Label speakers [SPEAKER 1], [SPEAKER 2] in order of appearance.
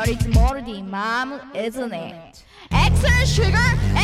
[SPEAKER 1] but it's more the mom, isn't it? Extra sugar,